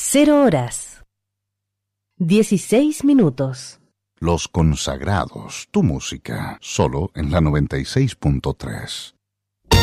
0 horas 16 minutos. Los Consagrados, tu música, solo en la 96.3.